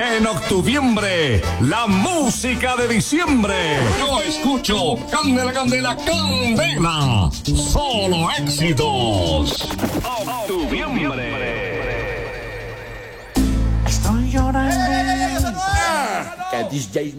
En octuviembre, la música de diciembre. Yo escucho Candela, Candela, Candela. Solo éxitos. Octuviembre. Estoy llorando. Que DJ